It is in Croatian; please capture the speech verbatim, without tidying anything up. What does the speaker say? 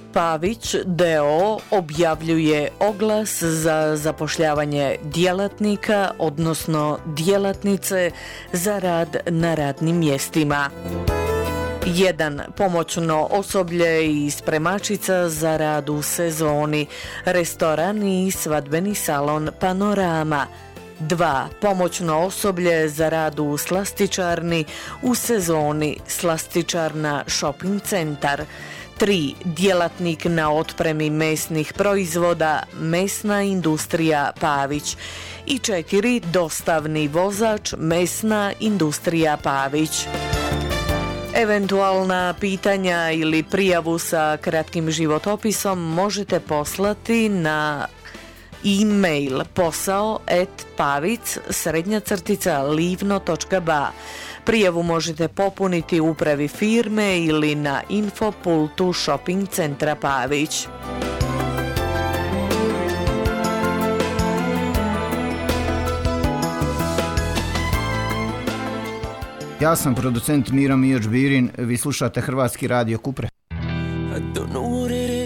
Pavić d o o objavljuje oglas za zapošljavanje djelatnika, odnosno djelatnice za rad na radnim mjestima. jedan. Pomoćno osoblje i spremačica za rad u sezoni, restoran i svadbeni salon Panorama. dva. Pomoćno osoblje za rad u slastičarni u sezoni, slastičarna Shopping centar. tri. Djelatnik na otpremi mesnih proizvoda, mesna industrija Pavić. I četiri. Dostavni vozač, mesna industrija Pavić. Eventualna pitanja ili prijavu sa kratkim životopisom možete poslati na e-mail posao at pavic srednja crtica livno točka ba. Prijavu možete popuniti u upravi firme ili na info pultu Shopping centra Pavić. Ja sam producent Miro Mijoč Birin, vi slušate Hrvatski radio Kupre. I don't know